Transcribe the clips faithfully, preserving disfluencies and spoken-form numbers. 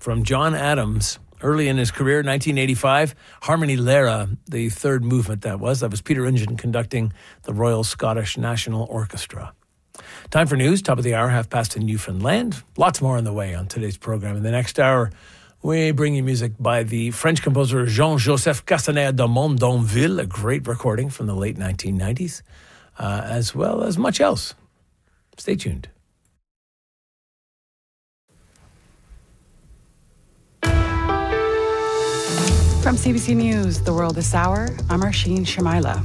from John Adams. Early in his career, nineteen eighty-five, Harmony Lara, the third movement that was. That was Peter Ingen conducting the Royal Scottish National Orchestra. Time for news, top of the hour, half past in Newfoundland. Lots more on the way on today's program. In the next hour, we bring you music by the French composer Jean-Joseph Castaner de Mondonville, a great recording from the late nineteen nineties, uh, as well as much else. Stay tuned. From C B C News, The World This Hour, I'm Arsheen Shamaila.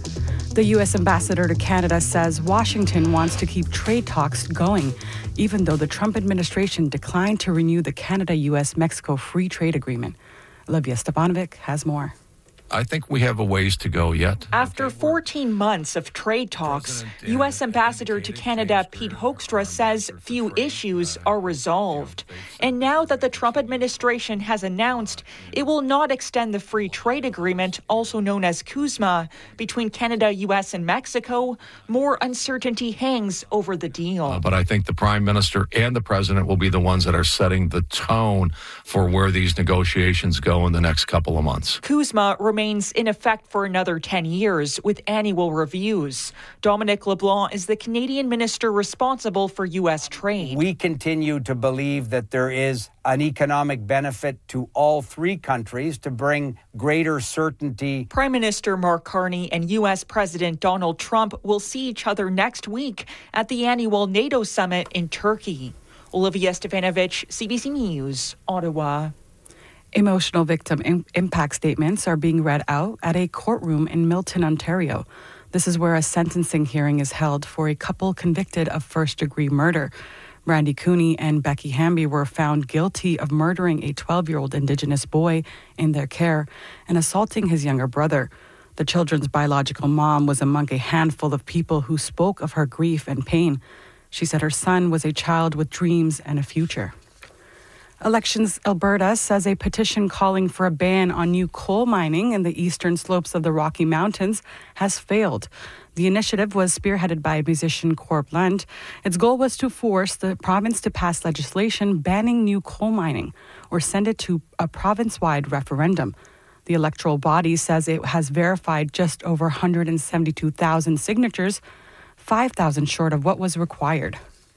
The U S ambassador to Canada says Washington wants to keep trade talks going, even though the Trump administration declined to renew the Canada-U S-Mexico Free Trade Agreement. Olivia Stepanovic has more. I think we have a ways to go yet. After fourteen months of trade talks, U S Ambassador to Canada Pete Hoekstra says few issues are resolved. And now that the Trump administration has announced it will not extend the free trade agreement, also known as CUSMA, between Canada, U S, and Mexico, more uncertainty hangs over the deal. Uh, but I think the Prime Minister and the President will be the ones that are setting the tone for where these negotiations go in the next couple of months. CUSMA remains remains in effect for another ten years with annual reviews. Dominic LeBlanc is the Canadian minister responsible for U S trade. We continue to believe that there is an economic benefit to all three countries to bring greater certainty. Prime Minister Mark Carney and U S President Donald Trump will see each other next week at the annual NATO summit in Turkey. Olivia Stefanovic, C B C News, Ottawa. Emotional victim im- impact statements are being read out at a courtroom in Milton, Ontario. This is where a sentencing hearing is held for a couple convicted of first-degree murder. Randy Cooney and Becky Hamby were found guilty of murdering a twelve-year-old Indigenous boy in their care and assaulting his younger brother. The children's biological mom was among a handful of people who spoke of her grief and pain. She said her son was a child with dreams and a future. Elections Alberta says a petition calling for a ban on new coal mining in the eastern slopes of the Rocky Mountains has failed. The initiative was spearheaded by musician Corp Lund. Its goal was to force the province to pass legislation banning new coal mining or send it to a province-wide referendum. The electoral body says it has verified just over one hundred seventy-two thousand signatures, five thousand short of what was required.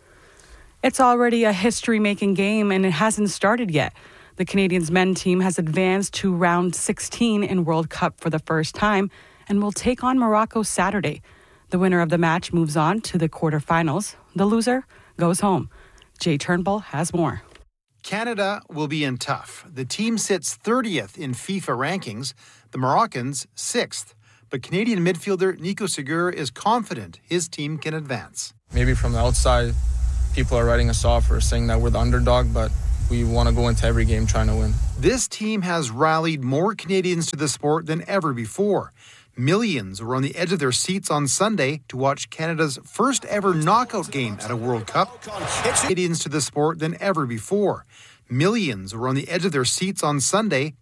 It's already a history-making game, and it hasn't started yet. The Canadians' men team has advanced to round sixteen in World Cup for the first time and will take on Morocco Saturday. The winner of the match moves on to the quarterfinals. The loser goes home. Jay Turnbull has more. Canada will be in tough. The team sits thirtieth in FIFA rankings, the Moroccans sixth. But Canadian midfielder Nico Segura is confident his team can advance. Maybe from the outside, people are writing us off or saying that we're the underdog, but we want to go into every game trying to win. This team has rallied more Canadians to the sport than ever before. Millions were on the edge of their seats on Sunday to watch Canada's first ever knockout game at a World Cup. Canadians to the sport than ever before. Millions were on the edge of their seats on Sunday